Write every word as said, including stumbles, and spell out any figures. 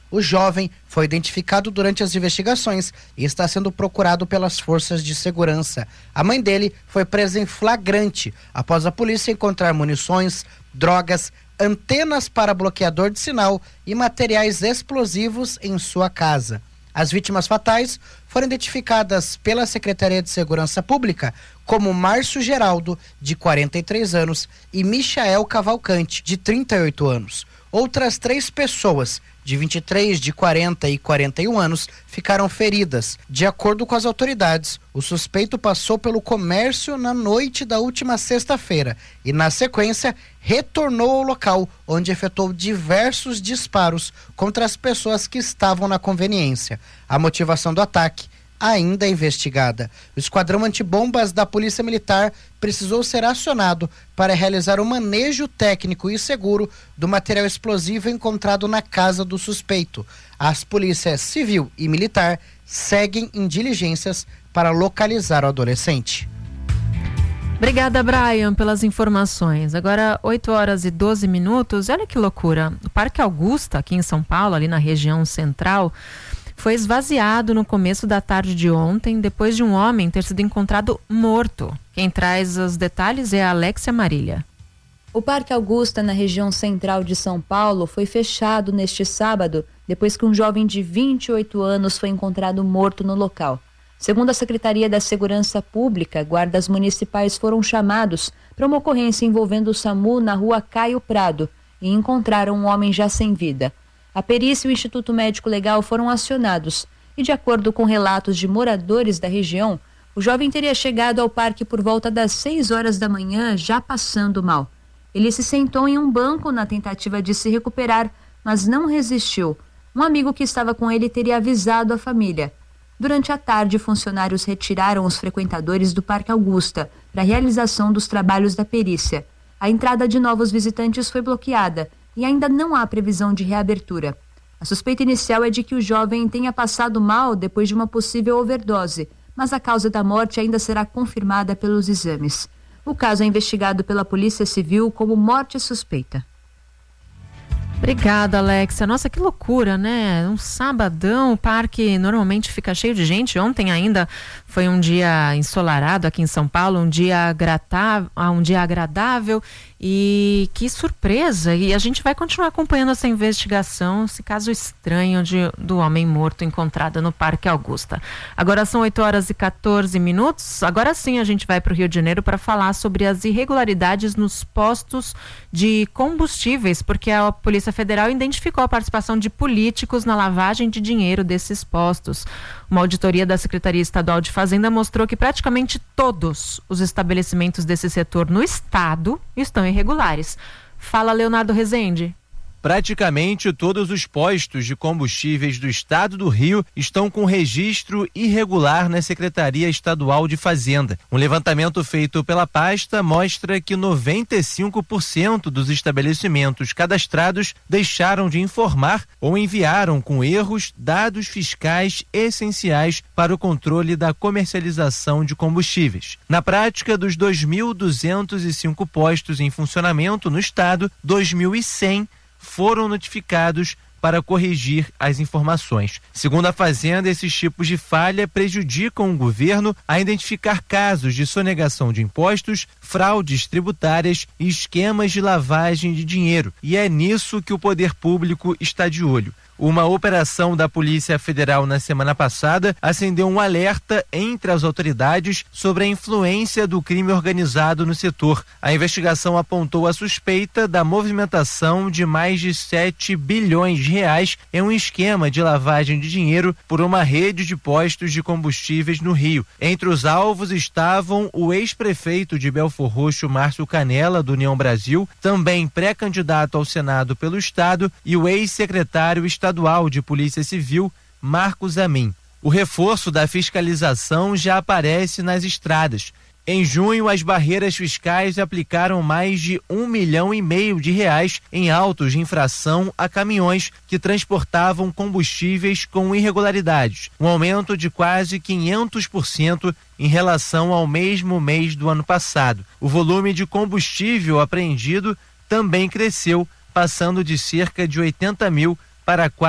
O jovem foi identificado durante as investigações e está sendo procurado pelas forças de segurança. A mãe dele foi presa em flagrante após a polícia encontrar munições, drogas, antenas para bloqueador de sinal e materiais explosivos em sua casa. As vítimas fatais foram identificadas pela Secretaria de Segurança Pública como Márcio Geraldo, de quarenta e três anos, e Michael Cavalcante, de trinta e oito anos. Outras três pessoas, de vinte e três, de quarenta e quarenta e um anos, ficaram feridas. De acordo com as autoridades, o suspeito passou pelo comércio na noite da última sexta-feira e, na sequência, retornou ao local, onde efetuou diversos disparos contra as pessoas que estavam na conveniência. A motivação do ataque ainda é investigada. O esquadrão antibombas da Polícia Militar precisou ser acionado para realizar o manejo técnico e seguro do material explosivo encontrado na casa do suspeito. As polícias civil e militar seguem em diligências para localizar o adolescente. Obrigada, Brian, pelas informações. Agora, oito horas e doze minutos. Olha que loucura. O Parque Augusta, aqui em São Paulo, ali na região central, foi esvaziado no começo da tarde de ontem, depois de um homem ter sido encontrado morto. Quem traz os detalhes é a Alexia Marília. O Parque Augusta, na região central de São Paulo, foi fechado neste sábado, depois que um jovem de vinte e oito anos foi encontrado morto no local. Segundo a Secretaria da Segurança Pública, guardas municipais foram chamados para uma ocorrência envolvendo o SAMU na rua Caio Prado e encontraram um homem já sem vida. A perícia e o Instituto Médico Legal foram acionados e, de acordo com relatos de moradores da região, o jovem teria chegado ao parque por volta das seis horas da manhã, já passando mal. Ele se sentou em um banco na tentativa de se recuperar, mas não resistiu. Um amigo que estava com ele teria avisado a família. Durante a tarde, funcionários retiraram os frequentadores do Parque Augusta para a realização dos trabalhos da perícia. A entrada de novos visitantes foi bloqueada e ainda não há previsão de reabertura. A suspeita inicial é de que o jovem tenha passado mal depois de uma possível overdose, mas a causa da morte ainda será confirmada pelos exames. O caso é investigado pela Polícia Civil como morte suspeita. Obrigada, Alexia. Nossa, que loucura, né? Um sabadão, o parque normalmente fica cheio de gente. Ontem ainda foi um dia ensolarado aqui em São Paulo, um dia agradável, um dia agradável. E que surpresa! E a gente vai continuar acompanhando essa investigação, esse caso estranho de, do homem morto encontrado no Parque Augusta. Agora são oito horas e quatorze minutos. Agora sim a gente vai para o Rio de Janeiro para falar sobre as irregularidades nos postos de combustíveis, porque a Polícia Federal identificou a participação de políticos na lavagem de dinheiro desses postos. Uma auditoria da Secretaria Estadual de Fazenda mostrou que praticamente todos os estabelecimentos desse setor no estado estão irregulares. Fala, Leonardo Rezende. Praticamente todos os postos de combustíveis do estado do Rio estão com registro irregular na Secretaria Estadual de Fazenda. Um levantamento feito pela pasta mostra que noventa e cinco por cento dos estabelecimentos cadastrados deixaram de informar ou enviaram com erros dados fiscais essenciais para o controle da comercialização de combustíveis. Na prática, dos dois mil duzentos e cinco postos em funcionamento no estado, dois mil e cem foram notificados para corrigir as informações. Segundo a Fazenda, esses tipos de falha prejudicam o governo a identificar casos de sonegação de impostos, fraudes tributárias e esquemas de lavagem de dinheiro. E é nisso que o poder público está de olho. Uma operação da Polícia Federal na semana passada acendeu um alerta entre as autoridades sobre a influência do crime organizado no setor. A investigação apontou a suspeita da movimentação de mais de sete bilhões de reais em um esquema de lavagem de dinheiro por uma rede de postos de combustíveis no Rio. Entre os alvos estavam o ex-prefeito de Belfor Roxo, Márcio Canella, do União Brasil, também pré-candidato ao Senado pelo Estado, e o ex-secretário estadual Estadual de Polícia Civil, Marcos Amin. O reforço da fiscalização já aparece nas estradas. Em junho, as barreiras fiscais aplicaram mais de um milhão e meio de reais em autos de infração a caminhões que transportavam combustíveis com irregularidades, um aumento de quase quinhentos por cento em relação ao mesmo mês do ano passado. O volume de combustível apreendido também cresceu, passando de cerca de oitenta mil para